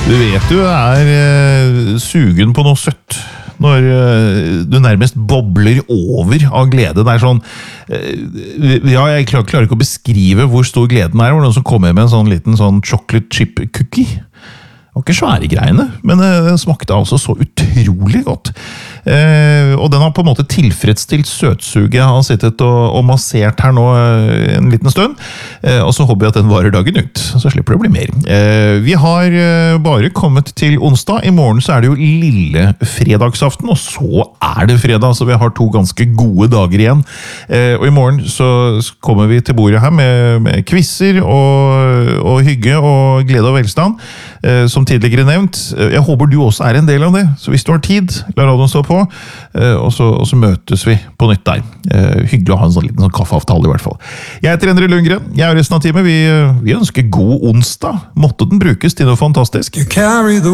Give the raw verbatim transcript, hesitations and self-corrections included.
Du vet du er eh, sugen på noe søtt når eh, du nærmest bobler over av glede. Det er sånn, eh, ja, jeg klar, klarer ikke å beskrive hvor stor gleden er. Det var noen som kom med en sånn liten sånn chocolate chip cookie. Det var ikke svære greiene, men eh, den smakte altså så utrolig godt. Eh, og den har på en måte tilfredsstilt søtsuget. Jeg har sittet og, og massert her nå eh, en liten stund, eh, og så håper jeg at den varer dagen ut, så slipper det å bli mer. Eh, vi har eh, bare kommet til onsdag. I morgen så er det jo lille fredagsaften, og så er det fredag, så vi har to ganske gode dager igjen. Eh, og i morgen så kommer vi til bordet her med, med quizzer og, og hygge og glede og velstand, eh, som tidligere nevnt. Jeg håper du også er en del av det, så hvis du har tid, la radioen stå på, og så, og så møtes vi på nytt der. Hyggelig å ha en sånn liten sånn kaffeavtale i hvert fall. Jeg heter Endre Lundgren, jeg er resten av timen. Vi, vi ønsker god onsdag. Måtte den brukes til noe fantastisk. You carry the